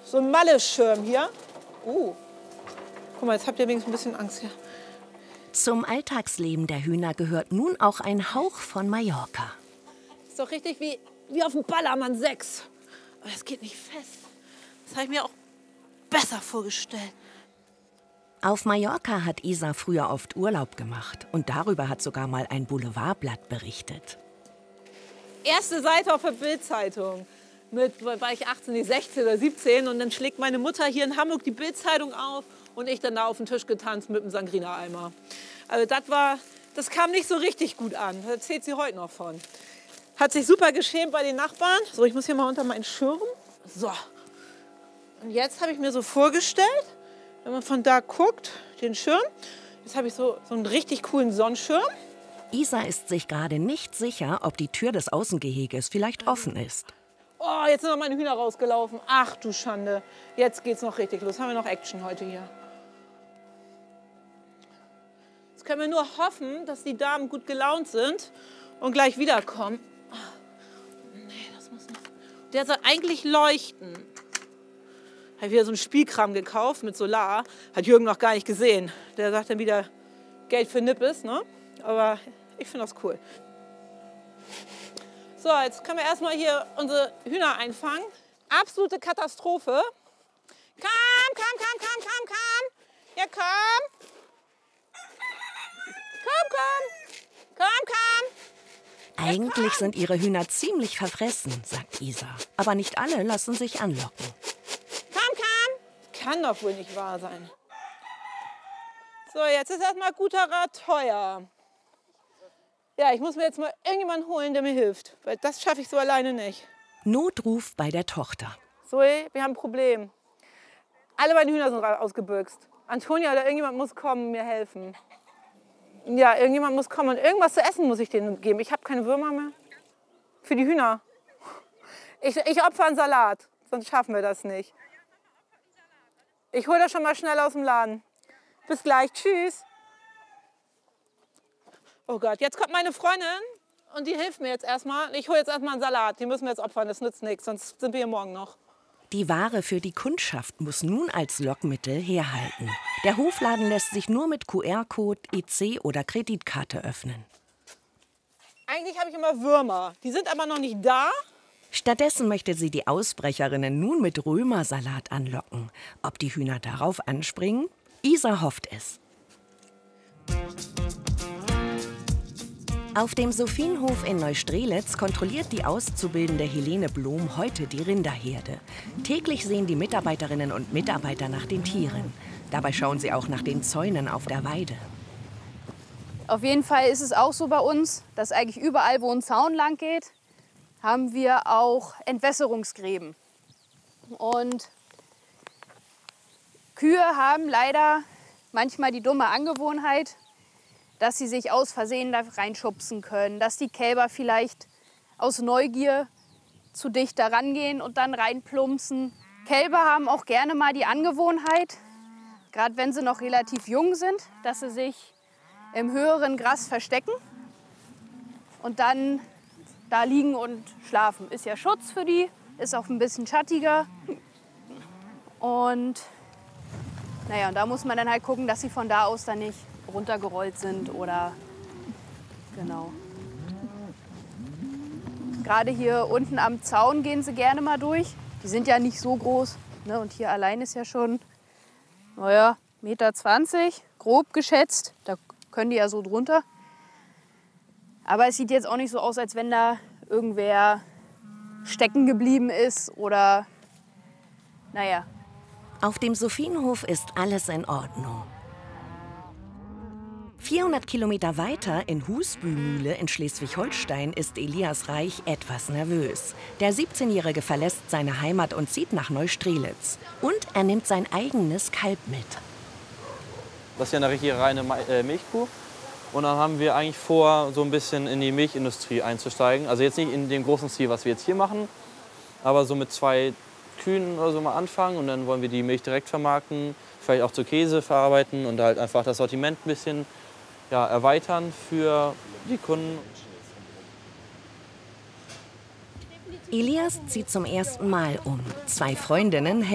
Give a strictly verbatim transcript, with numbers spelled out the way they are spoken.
So ein Malle-Schirm hier. Uh. Guck mal, jetzt habt ihr wenigstens ein bisschen Angst hier. Zum Alltagsleben der Hühner gehört nun auch ein Hauch von Mallorca. Ist doch richtig wie, wie auf dem Ballermann sechs. Aber es geht nicht fest. Das habe ich mir auch besser vorgestellt. Auf Mallorca hat Isa früher oft Urlaub gemacht. Und darüber hat sogar mal ein Boulevardblatt berichtet. Erste Seite auf der Bild-Zeitung. Mit, war ich achtzehn, die sechzehn oder siebzehn. Und dann schlägt meine Mutter hier in Hamburg die Bild-Zeitung auf. Und ich dann da auf den Tisch getanzt mit dem Sangrina-Eimer. Also das war, das kam nicht so richtig gut an. Da erzählt sie heute noch von. Hat sich super geschämt bei den Nachbarn. So, ich muss hier mal unter meinen Schirm. So. Und jetzt habe ich mir so vorgestellt, wenn man von da guckt, den Schirm. Jetzt habe ich so, so einen richtig coolen Sonnenschirm. Isa ist sich gerade nicht sicher, ob die Tür des Außengeheges vielleicht offen ist. Oh, jetzt sind noch meine Hühner rausgelaufen. Ach du Schande. Jetzt geht's noch richtig los. Haben wir noch Action heute hier. Jetzt können wir nur hoffen, dass die Damen gut gelaunt sind und gleich wiederkommen. Oh, nee, das muss nicht. Der soll eigentlich leuchten. Ich habe wieder so einen Spielkram gekauft mit Solar. Hat Jürgen noch gar nicht gesehen. Der sagt dann wieder, Geld für Nippes, ne? Aber ich finde das cool. So, jetzt können wir erstmal hier unsere Hühner einfangen. Absolute Katastrophe. Komm, komm, komm, komm, komm, komm. Ja, komm. Komm, komm. Komm, komm. Eigentlich sind ihre Hühner ziemlich verfressen, sagt Isa. Aber nicht alle lassen sich anlocken. Komm, komm. Kann doch wohl nicht wahr sein. So, jetzt ist erstmal guter Rat teuer. Ja, ich muss mir jetzt mal irgendjemanden holen, der mir hilft. Weil das schaffe ich so alleine nicht. Notruf bei der Tochter. Zoe, wir haben ein Problem. Alle meine Hühner sind ausgebüxt. Antonia oder irgendjemand muss kommen und mir helfen. Ja, irgendjemand muss kommen und irgendwas zu essen muss ich denen geben. Ich habe keine Würmer mehr. Für die Hühner. Ich, ich opfer einen Salat, sonst schaffen wir das nicht. Ich hole das schon mal schnell aus dem Laden. Bis gleich, tschüss. Oh Gott, jetzt kommt meine Freundin und die hilft mir jetzt erstmal. Ich hole jetzt erstmal einen Salat. Die müssen wir jetzt opfern, das nützt nichts, sonst sind wir hier morgen noch. Die Ware für die Kundschaft muss nun als Lockmittel herhalten. Der Hofladen lässt sich nur mit Q R-Code, E C oder Kreditkarte öffnen. Eigentlich habe ich immer Würmer. Die sind aber noch nicht da. Stattdessen möchte sie die Ausbrecherinnen nun mit Römersalat anlocken. Ob die Hühner darauf anspringen? Isa hofft es. Auf dem Sophienhof in Neustrelitz kontrolliert die Auszubildende Helene Blom heute die Rinderherde. Täglich sehen die Mitarbeiterinnen und Mitarbeiter nach den Tieren. Dabei schauen sie auch nach den Zäunen auf der Weide. Auf jeden Fall ist es auch so bei uns, dass eigentlich überall, wo ein Zaun lang geht, haben wir auch Entwässerungsgräben. Und Kühe haben leider manchmal die dumme Angewohnheit, dass sie sich aus Versehen da reinschubsen können, dass die Kälber vielleicht aus Neugier zu dicht da rangehen und dann reinplumpsen. Kälber haben auch gerne mal die Angewohnheit, gerade wenn sie noch relativ jung sind, dass sie sich im höheren Gras verstecken und dann da liegen und schlafen. Ist ja Schutz für die, ist auch ein bisschen schattiger. Und naja, und da muss man dann halt gucken, dass sie von da aus dann nicht runtergerollt sind oder genau. Gerade hier unten am Zaun gehen sie gerne mal durch. Die sind ja nicht so groß, ne? Und hier allein ist ja schon, naja, eins Komma zwanzig Meter, grob geschätzt. Da können die ja so drunter. Aber es sieht jetzt auch nicht so aus, als wenn da irgendwer stecken geblieben ist oder, naja. Auf dem Sophienhof ist alles in Ordnung. vierhundert Kilometer weiter in Husbymühle in Schleswig-Holstein ist Elias Reich etwas nervös. Der siebzehnjährige verlässt seine Heimat und zieht nach Neustrelitz. Und er nimmt sein eigenes Kalb mit. Das ist ja eine richtig reine Milchkuh. Und dann haben wir eigentlich vor, so ein bisschen in die Milchindustrie einzusteigen. Also jetzt nicht in dem großen Stil, was wir jetzt hier machen, aber so mit zwei Kühen oder so mal anfangen. Und dann wollen wir die Milch direkt vermarkten, vielleicht auch zu Käse verarbeiten und halt einfach das Sortiment ein bisschen ja, erweitern für die Kunden. Elias zieht zum ersten Mal um. Zwei Freundinnen helfen